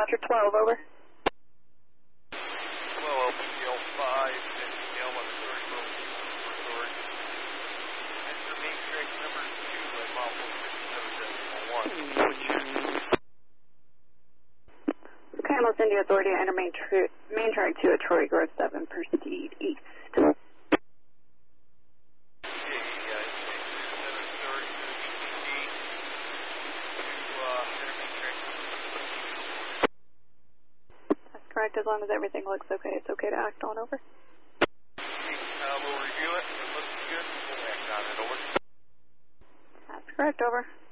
Roger, 12, over. 12, PL 5, PL 1130, Mr. Matrix number 2 at mile 467.1. Camels India Authority, enter main track 2 at Troy Grove 7, proceed east. Correct, as long as everything looks okay, it's okay to act on, over. We'll review it. If it looks good, we'll act on it, over. That's correct, over.